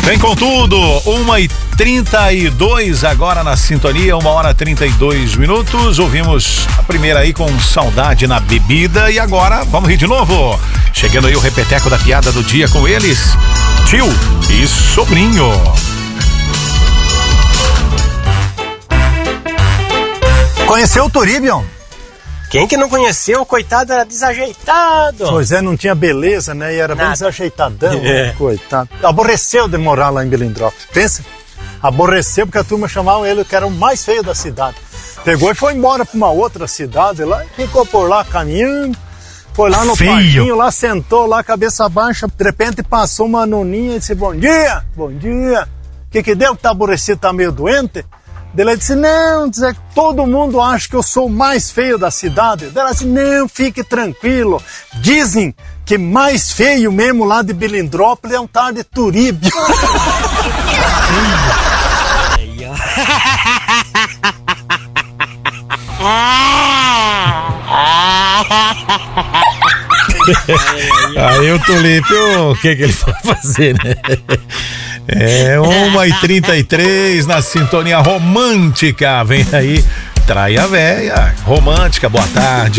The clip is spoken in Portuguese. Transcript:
Vem com tudo, 1h32 agora na sintonia, 1h32. Ouvimos a primeira aí com Saudade na Bebida e agora vamos rir de novo. Chegando aí o repeteco da piada do dia com eles, tio e sobrinho. Conheceu o Turíbion? Quem que não conheceu? O coitado era desajeitado. Pois é, não tinha beleza, né? E era bem desajeitadão, coitado. Aborreceu de morar lá em Belindrópolis. Pensa, aborreceu porque a turma chamava ele que era o mais feio da cidade. Pegou e foi embora para uma outra cidade lá e ficou por lá caminhando. Foi lá no parquinho, lá sentou lá, cabeça baixa. De repente passou uma noninha e disse, bom dia. O que deu que tá aborrecido, tá meio doente? Ele disse, não, todo mundo acha que eu sou o mais feio da cidade. Ela disse, não, fique tranquilo. Dizem que mais feio mesmo lá de Belindrópolis é um tal de Turíbio. Aí o Tulipe, o que ele vai fazer, né? É 1h33 na sintonia romântica. Vem aí, Traia Véia, romântica, boa tarde.